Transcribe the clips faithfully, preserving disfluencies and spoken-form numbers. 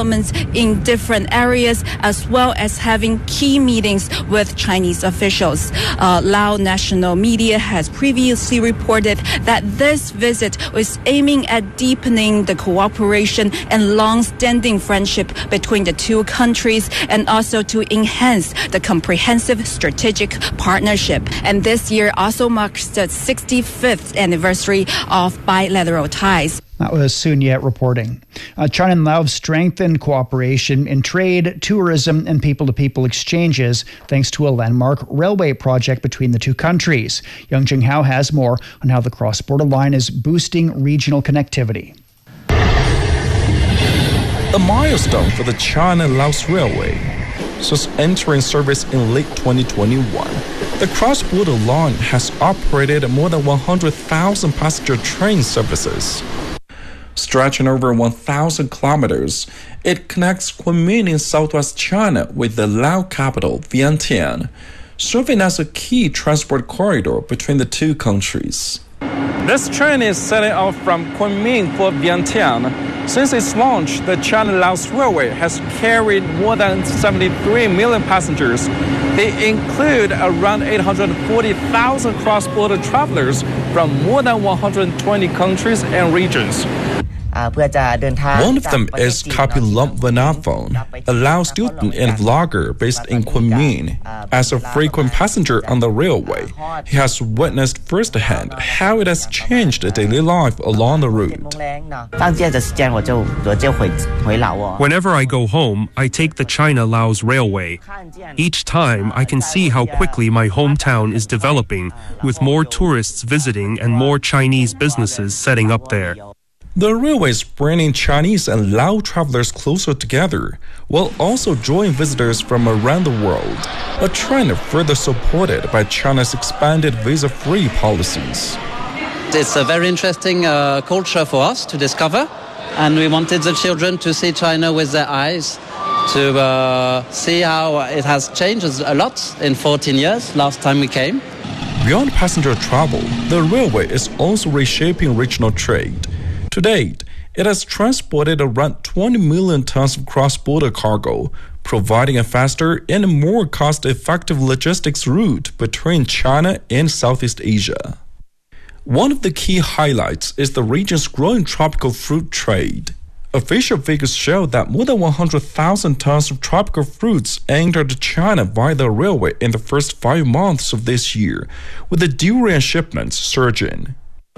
developments in different areas, as well as having key meetings with Chinese officials. Uh, Lao national media has previously reported that this visit was aiming at deepening the cooperation and long-standing friendship between the two countries, and also to enhance the comprehensive strategic partnership. And this year also marks the sixty-fifth anniversary of bilateral ties. That was Sun Ye reporting. Uh, China and Laos have strengthened cooperation in trade, tourism, and people-to-people exchanges thanks to a landmark railway project between the two countries. Yang Jinghao has more on how the cross-border line is boosting regional connectivity. A milestone for the China-Laos Railway. Since entering service in late twenty twenty-one, the cross-border line has operated more than one hundred thousand passenger train services. Stretching over one thousand kilometers, it connects Kunming in southwest China with the Lao capital, Vientiane, serving as a key transport corridor between the two countries. This train is setting off from Kunming for Vientiane. Since its launch, the China-Laos Railway has carried more than seventy-three million passengers. They include around eight hundred forty thousand cross-border travelers from more than one hundred twenty countries and regions. One of them is Kapilom Vanafon, a Lao student and vlogger based in Kunming. As a frequent passenger on the railway, he has witnessed firsthand how it has changed daily life along the route. Whenever I go home, I take the China-Laos Railway. Each time, I can see how quickly my hometown is developing, with more tourists visiting and more Chinese businesses setting up there. The railway is bringing Chinese and Lao travelers closer together, while also drawing visitors from around the world, a trend further supported by China's expanded visa-free policies. It's a very interesting uh, culture for us to discover, and we wanted the children to see China with their eyes, to uh, see how it has changed a lot in fourteen years, last time we came. Beyond passenger travel, the railway is also reshaping regional trade. To date, it has transported around twenty million tons of cross-border cargo, providing a faster and more cost-effective logistics route between China and Southeast Asia. One of the key highlights is the region's growing tropical fruit trade. Official figures show that more than one hundred thousand tons of tropical fruits entered China via the railway in the first five months of this year, with the durian shipments surging.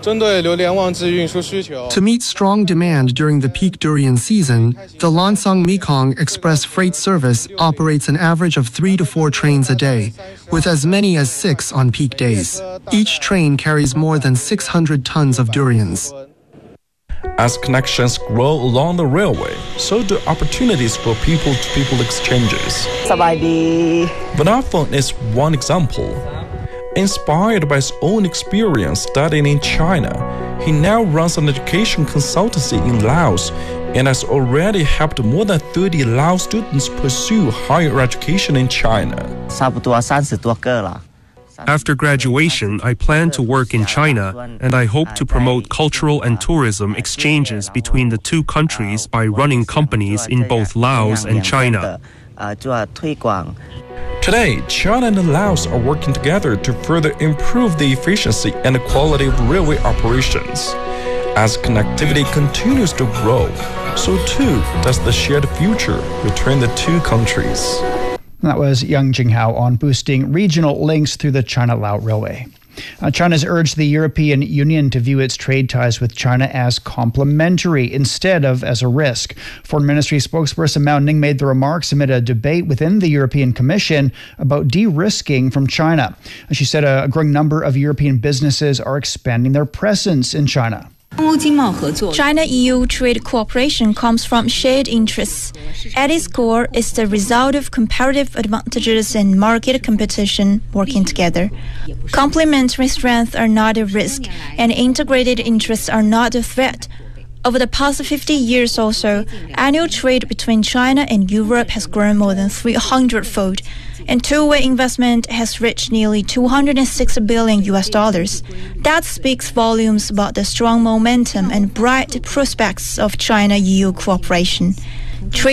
To meet strong demand during the peak durian season, the Lancang Mekong Express Freight Service operates an average of three to four trains a day, with as many as six on peak days. Each train carries more than six hundred tons of durians. As connections grow along the railway, so do opportunities for people-to-people exchanges. Vanafon is one example. Inspired by his own experience studying in China, he now runs an education consultancy in Laos and has already helped more than thirty Lao students pursue higher education in China. After graduation, I plan to work in China, and I hope to promote cultural and tourism exchanges between the two countries by running companies in both Laos and China. Today, China and Laos are working together to further improve the efficiency and the quality of railway operations. As connectivity continues to grow, so too does the shared future between the two countries. That was Yang Jinghao on boosting regional links through the China-Lao Railway. Uh, China has urged the European Union to view its trade ties with China as complementary instead of as a risk. Foreign Ministry spokesperson Mao Ning made the remarks amid a debate within the European Commission about de-risking from China. She said a growing number of European businesses are expanding their presence in China. China-E U trade cooperation comes from shared interests. At its core, it's the result of comparative advantages and market competition working together. Complementary strengths are not a risk, and integrated interests are not a threat. Over the past fifty years or so, annual trade between China and Europe has grown more than three hundred fold, and two-way investment has reached nearly two hundred six billion U S dollars. That speaks volumes about the strong momentum and bright prospects of China-E U cooperation. Trade